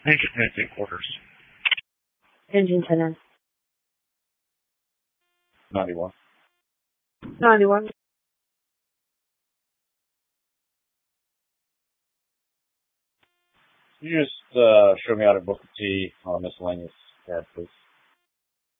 Engine quarters. Engine 10. 91. 91. You just show me how to book a T on a miscellaneous tab, please.